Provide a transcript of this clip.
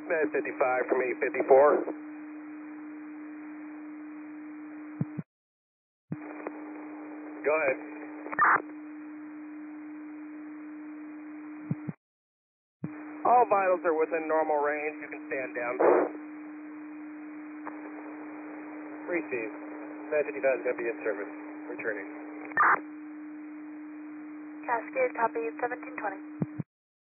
Med 55 from 854. Go ahead. All vitals are within normal range. You can stand down. Receive. Med 55 is going to be in service. Returning. Cascade, copy 1720.